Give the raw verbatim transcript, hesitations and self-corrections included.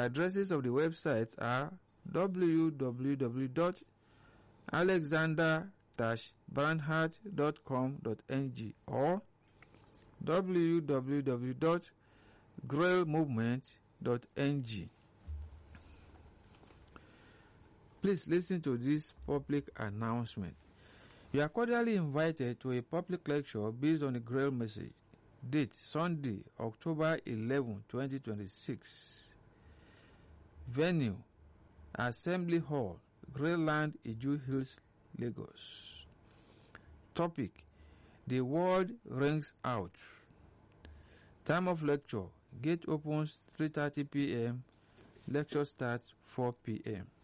addresses of the websites are w w w dot alexander dash barnhart dot com dot n g or w w w dot grail movement dot n g. Please listen to this public announcement. You are cordially invited to a public lecture based on the Grail message. Date Sunday, October eleventh, twenty twenty-six. Venue Assembly Hall, Greyland, Iju Hills, Lagos. Topic: The World Rings Out. Time of lecture: Gate opens three thirty p m Lecture starts four p m